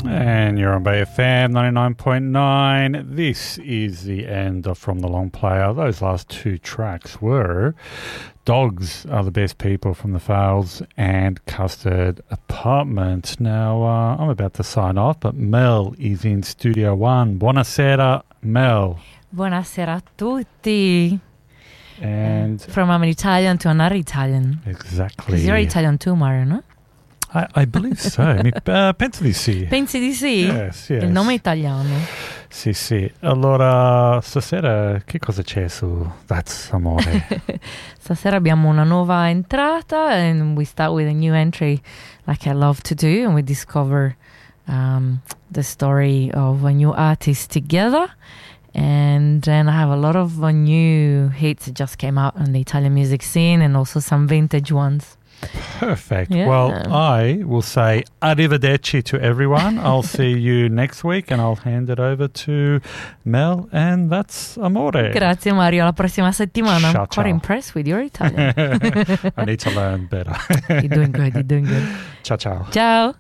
And you're on Bay FM 99.9. This is the end of From the Long Player. Those last two tracks were Dogs Are the Best People from the Fowls and Custard Apartment. Now, I'm about to sign off, but Mel is in Studio One. Buonasera, Mel. Buonasera a tutti. And from an Italian to another Italian. Exactly. Because you're Italian too, Mario, no? I believe so. Penso di sì. Pensi di sì? Yes, yes. Il nome è italiano. Sì, sì. Allora, stasera che cosa c'è su That's Amore? Stasera abbiamo una nuova entrata and we start with a new entry like I love to do, and we discover the story of a new artist together. And then I have a lot of new hits that just came out on the Italian music scene and also some vintage ones. Perfect. Yeah. Well, I will say arrivederci to everyone. I'll see you next week and I'll hand it over to Mel, and that's Amore. Grazie Mario, alla prossima settimana. Ciao, I'm quite ciao. impressed with your Italian. I need to learn better. You're doing good, you're doing good. Ciao, ciao. Ciao.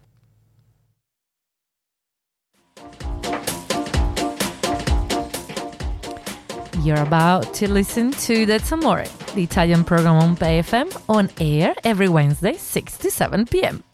You're about to listen to That's Amore, the Italian program on Bay FM, on air every Wednesday, 6 to 7 p.m.